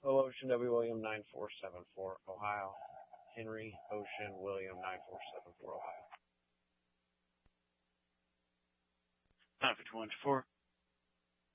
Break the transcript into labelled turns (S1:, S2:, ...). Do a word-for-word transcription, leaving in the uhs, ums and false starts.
S1: O Ocean W William nine four seven four Ohio. Henry Ocean William nine four seven four Ohio.
S2: nine four two one four.